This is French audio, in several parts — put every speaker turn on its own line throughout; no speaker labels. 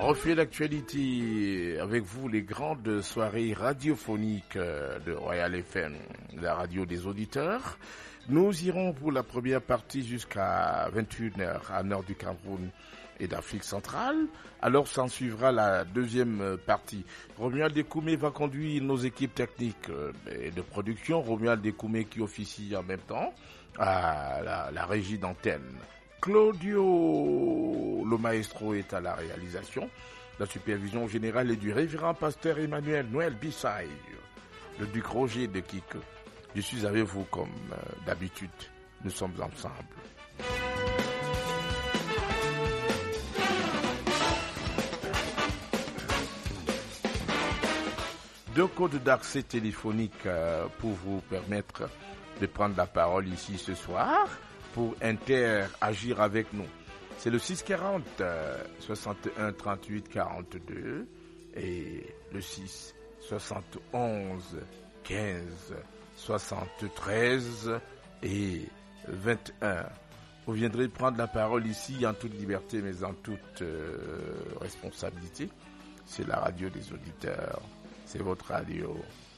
refait l'actualité avec vous, les grandes soirées radiophoniques de Royal FM, la radio des auditeurs. Nous irons pour la première partie jusqu'à 21h à nord du Cameroun et d'Afrique centrale. Alors s'en suivra la deuxième partie. Romuald Dekoumé va conduire nos équipes techniques et de production. Romuald Dekoumé qui officie en même temps à la régie d'antenne. Claudio, le maestro, est à la réalisation. La supervision générale est du révérend pasteur Emmanuel Noël Bissaï, le duc Roger de Kik. Je suis avec vous comme d'habitude. Nous sommes ensemble. Deux codes d'accès téléphonique pour vous permettre de prendre la parole ici ce soir, pour interagir avec nous. C'est le 640 61 38 42 et le 6 71 15 73 et 21. Vous viendrez prendre la parole ici en toute liberté mais en toute responsabilité. C'est la radio des auditeurs. C'est votre radio.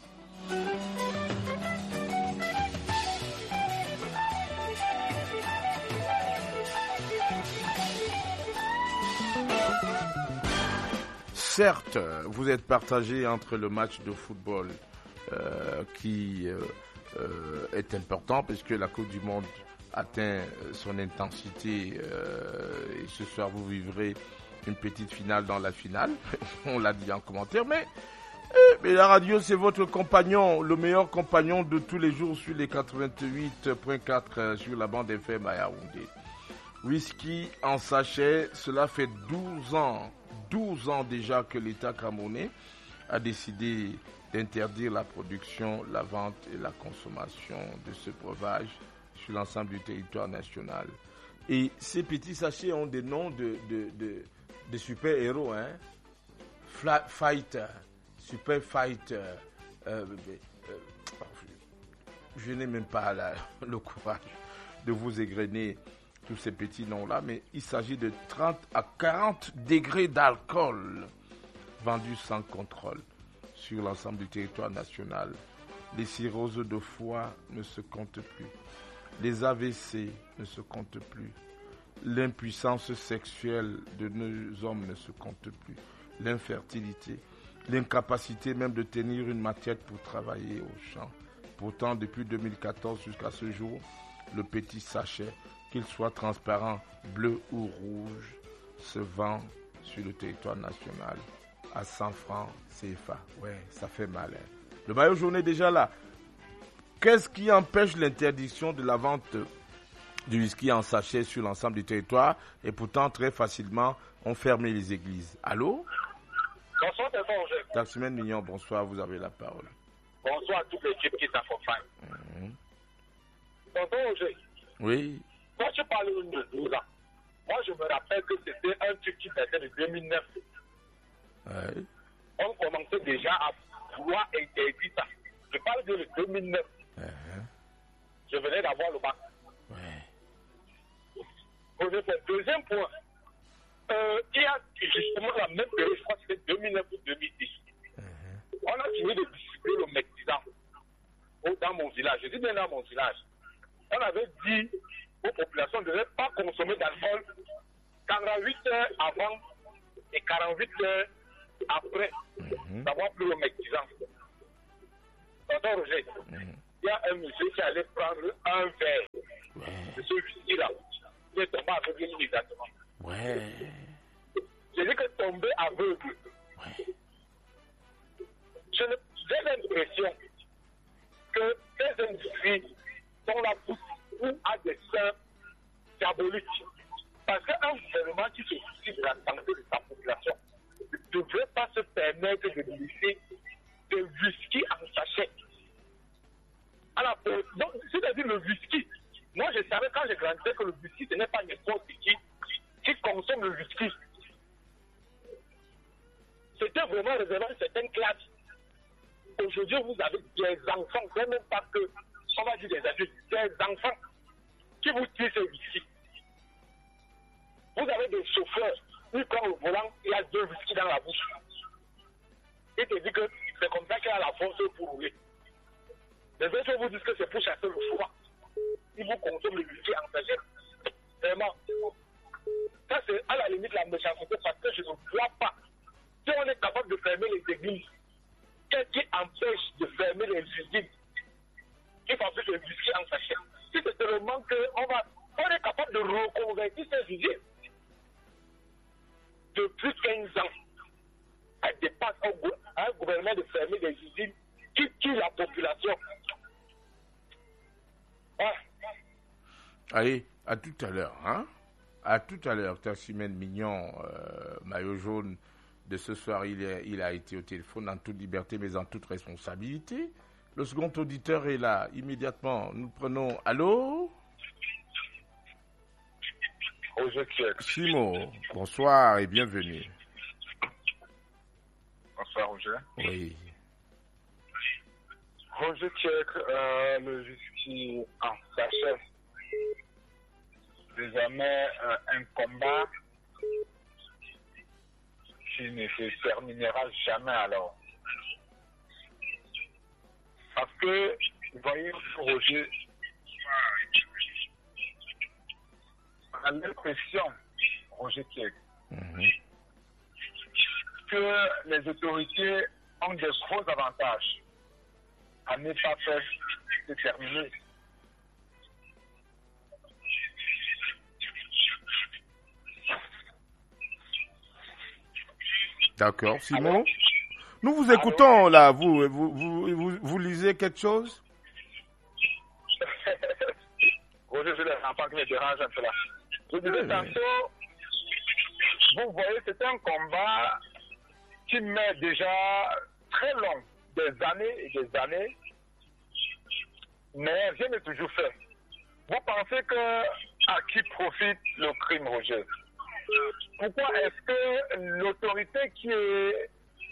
Certes, vous êtes partagé entre le match de football qui est important puisque la Coupe du Monde atteint son intensité et ce soir vous vivrez une petite finale dans la finale. On l'a dit en commentaire, mais la radio c'est votre compagnon, le meilleur compagnon de tous les jours sur les 88.4 sur la bande FM à Yaoundé. Whisky en sachet, cela fait 12 ans déjà que l'État camerounais a décidé d'interdire la production, la vente et la consommation de ce breuvage sur l'ensemble du territoire national. Et ces petits sachets ont des noms de super-héros, hein? Fighter, Super Fighter. Je n'ai même pas le courage de vous égrener tous ces petits noms-là, mais il s'agit de 30 à 40 degrés d'alcool vendus sans contrôle sur l'ensemble du territoire national. Les cirrhoses de foie ne se comptent plus. Les AVC ne se comptent plus. L'impuissance sexuelle de nos hommes ne se compte plus. L'infertilité, l'incapacité même de tenir une matière pour travailler au champ. Pourtant, depuis 2014 jusqu'à ce jour, le petit sachet, qu'il soit transparent, bleu ou rouge, se vend sur le territoire national à 100 francs CFA. Ouais, ça fait mal. Hein. Le maillot jaune est déjà là. Qu'est-ce qui empêche l'interdiction de la vente du whisky en sachet sur l'ensemble du territoire? Et pourtant, très facilement, on ferme les églises. Allô?
Bonsoir, tonton Roger.
Taximen Mignon, bonsoir, vous avez la parole.
Bonsoir à toute l'équipe qui t'accompagne. Tonton Roger.
Oui.
Quand tu parles de 12 ans, moi je me rappelle que c'était un truc qui datait de 2009.
Ouais.
On commençait déjà à vouloir interdire ça. Je parle de 2009. Je venais d'avoir le bac.
Ouais.
Premier point. Deuxième point, il y a justement la même période, je crois que c'était 2009 ou 2010. On a fini de distribuer le Mectisa dans mon village. Je dis bien dans mon village. On avait dit aux populations de ne pas consommer d'alcool 48 heures avant et 48 heures après d'avoir pris le Mectisa. Tonton Roger, il y a un monsieur qui allait prendre un verre de ce whisky-là. Il est tombé aveugle immédiatement.
Ouais.
Je dis que tomber aveugle.
Ouais.
J'ai l'impression que ces industries sont là pour à des fins diaboliques. Parce qu'un gouvernement qui se soucie de la santé de sa population ne devrait pas se permettre de laisser de whisky en sachet. Alors, donc, c'est-à-dire le whisky. Moi, je savais quand j'ai grandi que le whisky, ce n'est pas n'importe qui consomme le whisky. C'était vraiment réservé à une certaine classe. Aujourd'hui, vous avez des enfants, même pas que, on va dire des adultes, des enfants qui vous tirent ce whisky. Vous avez des chauffeurs il prend le volant, il a 2 whisky dans la bouche. Il te dit que c'est comme ça qu'il a la force pour rouler. Les autres vous disent que c'est pour chasser le froid. Il vous consomme le whisky en sachet. Vraiment. Ça, c'est à la limite la méchanceté parce que je ne vois pas. Si on est capable de fermer les églises, qu'est-ce qui empêche de fermer les usines qui fabriquent le whisky en sachet? Si c'est seulement qu'on est capable de reconvertir ces usines. Depuis 15 ans, elle dépasse un gouvernement de fermer des usines qui tuent la population. Ah.
Allez, à tout à l'heure. Hein? À tout à l'heure. Tassimène Mignon, maillot jaune de ce soir, il a été au téléphone en toute liberté mais en toute responsabilité. Le second auditeur est là. Immédiatement, nous prenons... Allô? Simon, bonsoir et bienvenue.
Bonsoir Roger.
Oui.
Roger Tchèque, le whisky en sachet. Désormais, un combat qui ne se terminera jamais alors. Parce que, vous voyez, Roger, on a l'impression, Roger Tchèque, que les autorités ont de gros avantages à ne pas faire se terminer.
D'accord, Simon. Nous vous écoutons là. Vous lisez quelque chose?
Roger, je les entends qui me dérange un peu là. Je disais tantôt, vous voyez, c'est un combat qui met déjà très long, des années et des années, mais rien n'est toujours fait. Vous pensez que à qui profite le crime, Roger? Pourquoi est-ce que l'autorité qui est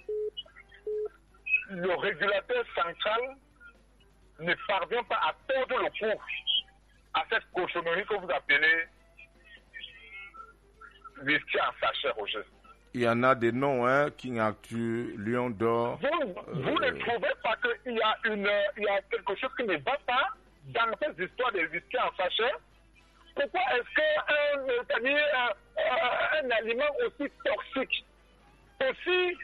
le régulateur central ne parvient pas à tordre le cou à cette cochonnerie que vous appelez whisky en sachet, Roger?
Il y en a des noms, King Actu, Lion d'Or.
Vous ne trouvez pas qu'il y a quelque chose qui ne va pas dans cette histoire de whisky en sachet? Pourquoi est-ce qu'un aliment aussi toxique, aussi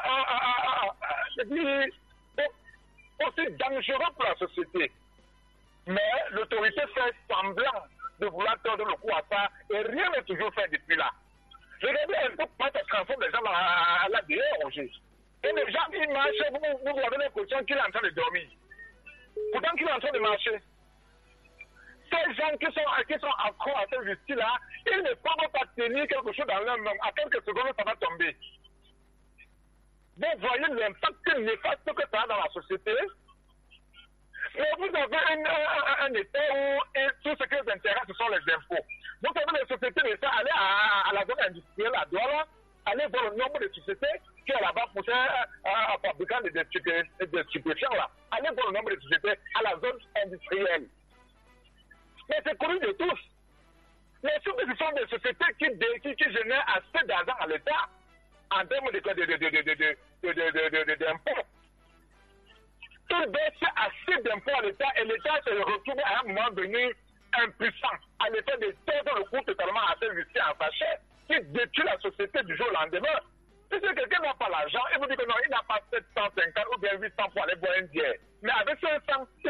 dangereux pour la société, mais l'autorité fait semblant de vouloir tordre le cou à ça et rien n'est toujours fait depuis là? Regardez un peu comment ça transforme les gens là dehors, Roger. Et les gens, ils marchent, vous avez l'impression qu'il est en train de dormir. Pourtant qu'il est en train de marcher. Ces gens qui sont accros à ce whisky-là, ils ne peuvent pas tenir quelque chose dans leur main. À quelques secondes, ça va tomber. Vous voyez l'impact néfaste que ça a dans la société. Mais vous avez un État où tout ce qui les intéresse, ce sont les impôts. Vous savez, les sociétés d'État, aller à la zone industrielle à Douala, aller voir le nombre de sociétés qui est là-bas pour faire un fabricant de stupéfiants là. Allez voir le nombre de sociétés à la zone industrielle. Mais c'est connu de tous. Mais ce sont des sociétés qui génèrent assez d'argent à l'État en termes d'impôts. Ils baissent assez d'impôts à l'État et l'État se retrouve à un moment donné impuissant à l'effet de tordre le cou totalement à ce whisky en sachet qui détruit la société du jour au lendemain. Si quelqu'un n'a pas l'argent, il vous dit que non, il n'a pas 750 ou bien 800 pour aller boire une bière. Mais avec 500,